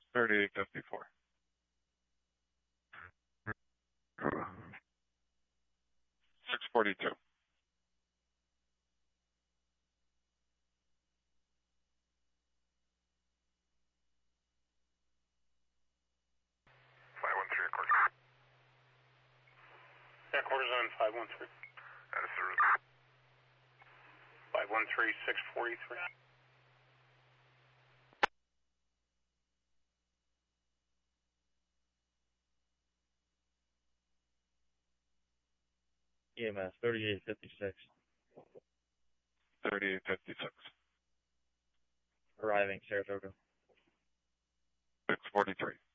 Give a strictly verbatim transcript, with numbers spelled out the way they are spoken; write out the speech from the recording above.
thirty-eight fifty-four. six forty-two. five one three, quarter. Yeah, quarters on five one three. That is the route. five one three, six forty-three. E M S thirty-eight fifty-six. thirty-eight fifty-six. Arriving Saratoga. six forty-three.